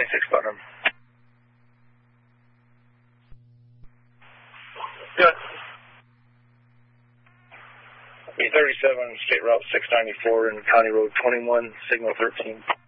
26 bottom. Good. B37, State Route 694 and County Road 21, signal 13.